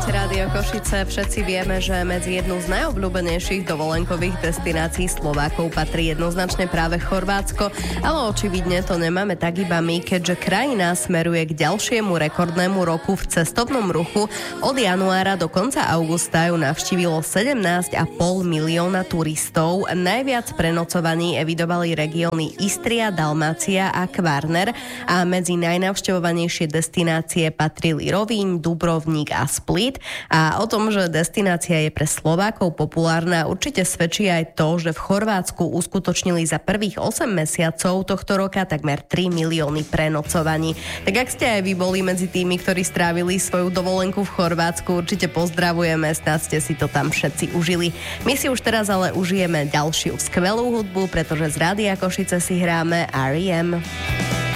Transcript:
Počúvate Rádio Košice. Všetci vieme, že medzi jednu z najobľúbenejších dovolenkových destinácií Slovákov patrí jednoznačne práve Chorvátsko, ale očividne to nemáme tak iba my, keďže krajina smeruje k ďalšiemu rekordnému roku v cestovnom ruchu. Od januára do konca augusta ju navštívilo 17,5 milióna turistov. Najviac prenocovaní evidovali regióny Istria, Dalmácia a Kvarner a medzi najnavštevovanejšie destinácie patrili Rovíň, Dubrovník a Split. A o tom, že destinácia je pre Slovákov populárna, určite svedčí aj to, že v Chorvátsku uskutočnili za prvých 8 mesiacov tohto roka takmer 3 milióny prenocovaní. Tak ak ste aj vy boli medzi tými, ktorí strávili svoju dovolenku v Chorvátsku, určite pozdravujeme, snad ste si to tam všetci užili. My si už teraz ale užijeme ďalšiu skvelú hudbu, pretože z Rádia Košice si hráme R.E.M.